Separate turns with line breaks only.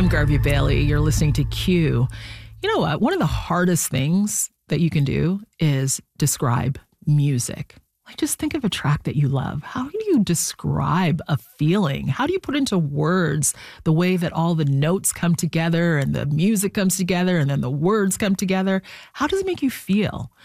I'm Garvey Bailey. You're listening to Q. You know what? One of the hardest things that you can do is describe music. Like, just think of a track that you love. How do you describe a feeling? How do you put into words the way that all the notes come together and the music comes together and then the words come together? How does it make you feel?